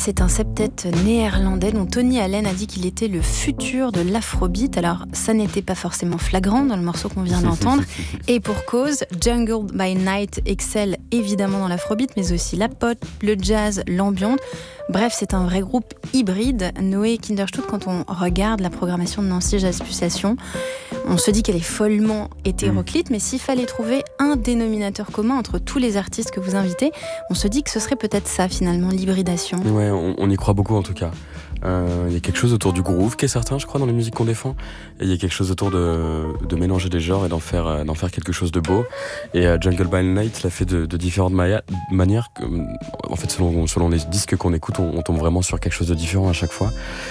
c'est un septet néerlandais dont Tony Allen a dit qu'il était le futur de l'afrobeat. Alors, ça n'était pas forcément flagrant dans le morceau qu'on vient d'entendre. Et pour cause, Jungle by Night excelle évidemment dans l'afrobeat, mais aussi la pop, le jazz, l'ambiance. Bref, c'est un vrai groupe hybride. Noé Kinderstut, quand on regarde la programmation de Nancy Jazz Pulsation, on se dit qu'elle est follement hétéroclite, mais s'il fallait trouver un dénominateur commun entre tous les artistes que vous invitez, on se dit que ce serait peut-être ça finalement, l'hybridation. Ouais, on y croit beaucoup en tout cas. Il y a quelque chose autour du groove qui est certain, je crois, dans les musiques qu'on défend. Et il y a quelque chose autour de mélanger des genres et d'en faire quelque chose de beau. Et Jungle by Night l'a fait de différentes manières. En fait, selon les disques qu'on écoute, on tombe vraiment sur quelque chose de différent à chaque fois.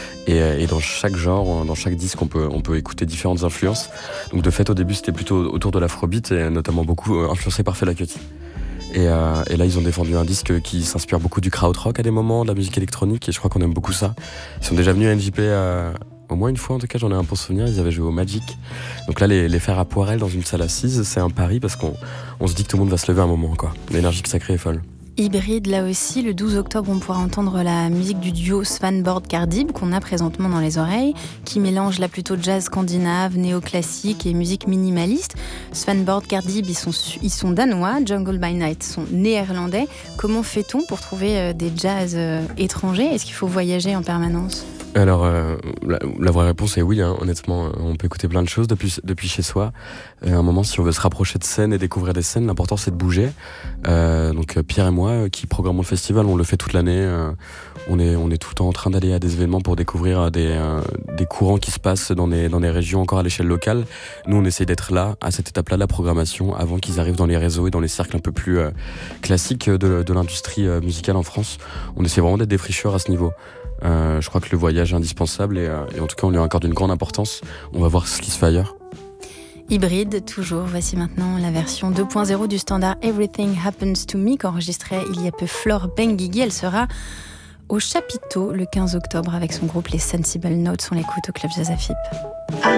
Et dans chaque genre, dans chaque disque, on peut écouter différentes influences. Donc de fait, au début, c'était plutôt autour de l'afrobeat et notamment beaucoup influencé par Fela Kuti. Et là, ils ont défendu un disque qui s'inspire beaucoup du krautrock à des moments, de la musique électronique, et je crois qu'on aime beaucoup ça. Ils sont déjà venus à NJP au moins une fois, en tout cas, j'en ai un pour souvenir. Ils avaient joué au Magic. Donc là, les faire à Poirel dans une salle assise, c'est un pari parce qu'on se dit que tout le monde va se lever un moment, quoi. L'énergie que ça crée est folle. Hybride, là aussi, le 12 octobre, on pourra entendre la musique du duo Svanborg-Cardib qu'on a présentement dans les oreilles, qui mélange là plutôt jazz scandinave, néoclassique et musique minimaliste. Svanborg-Cardib, ils sont danois, Jungle by Night sont néerlandais. Comment fait-on pour trouver des jazz étrangers ? Est-ce qu'il faut voyager en permanence ? Alors, la vraie réponse est oui, hein, honnêtement. On peut écouter plein de choses depuis chez soi. À un moment, si on veut se rapprocher de scènes et découvrir des scènes, l'important c'est de bouger. Donc Pierre et moi, qui programmons le festival, on le fait toute l'année. On est tout le temps en train d'aller à des événements pour découvrir des courants qui se passent dans des régions encore à l'échelle locale. Nous, on essaie d'être là, à cette étape-là de la programmation, avant qu'ils arrivent dans les réseaux et dans les cercles un peu plus classiques de l'industrie musicale en France. On essaie vraiment d'être des fricheurs à ce niveau. Je crois que le voyage est indispensable et en tout cas on lui accorde une grande importance. On va voir ce qui se fait ailleurs. Hybride, toujours. Voici maintenant la version 2.0 du standard Everything Happens to Me qu'enregistrait il y a peu Flore Benguigui. Elle sera au Chapiteau le 15 octobre avec son groupe Les Sensible Notes. On l'écoute au Club Jazz Afip.